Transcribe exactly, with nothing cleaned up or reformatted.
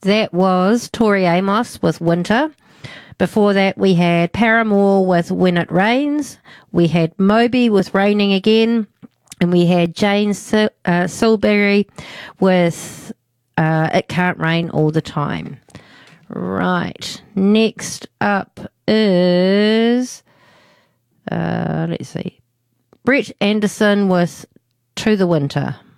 That was Tori Amos with Winter. Before that, we had Paramore with When It Rains. We had Moby with Raining Again. And we had Jane Sil- uh, Silberry with uh, It Can't Rain All the Time. Right. Next up is, uh, let's see, Brett Anderson with To the Winter.